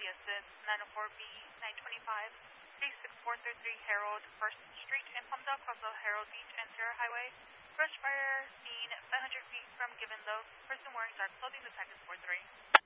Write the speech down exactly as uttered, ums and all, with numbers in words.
assist nine oh four B nine twenty-five, three six four three three Harold first Street in Palmdale, across the Harold Beach and Sierra Highway. Brush fire seen five hundred feet from given low. Person wearing dark clothing, the tag is four three.